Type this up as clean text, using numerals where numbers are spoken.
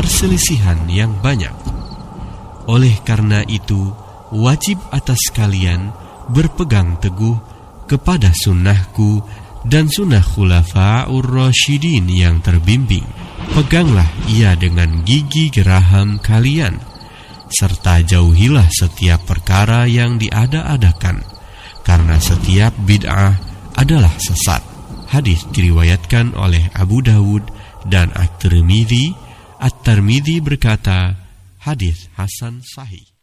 perselisihan yang banyak. Oleh karena itu, wajib atas kalian berpegang teguh kepada sunnahku dan sunnah khulafa'ur rasyidin yang terbimbing. Peganglah ia dengan gigi geraham kalian, serta jauhilah setiap perkara yang diada-adakan, karena setiap bid'ah adalah sesat. Hadis diriwayatkan oleh Abu Dawud dan At-Tirmidzi. At-Tirmidzi berkata, hadis hasan sahih.